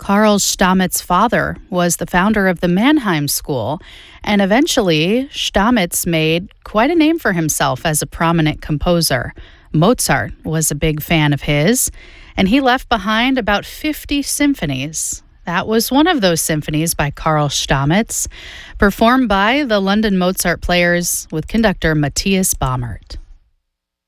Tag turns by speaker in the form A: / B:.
A: Karl Stamets' father was the founder of the Mannheim School, and eventually Stamets made quite a name for himself as a prominent composer. Mozart was a big fan of his, and he left behind about 50 symphonies. That was one of those symphonies by Karl Stamets, performed by the London Mozart Players with conductor Matthias Baumert.